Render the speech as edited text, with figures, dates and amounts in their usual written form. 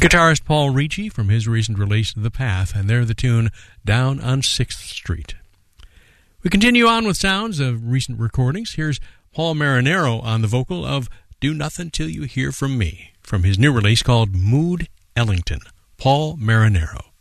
Guitarist Paul Ricci from his recent release The Path, and they're the tune Down on 6th Street. We continue on with sounds of recent recordings. Here's Paul Marinaro on the vocal of Do Nothing Till You Hear From Me from his new release called Mood Ellington. Paul Marinaro.